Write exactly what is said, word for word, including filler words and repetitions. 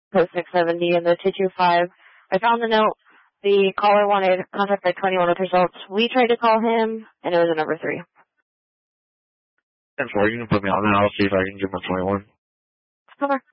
post six seventy and the two two five. I found the note. The caller wanted contact by twenty-one with results. We tried to call him, and it was a number three. ten four, you can put me on there. I'll see if I can give him a twenty-one. Over.